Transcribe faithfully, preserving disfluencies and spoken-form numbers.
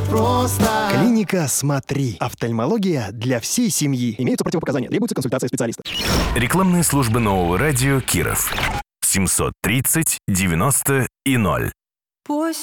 просто. Клиника «Смотри». Офтальмология для всей семьи. Имеются противопоказания. Требуется консультация специалиста. Рекламные службы Нового радио Киров. семьсот тридцать девяносто и ноль.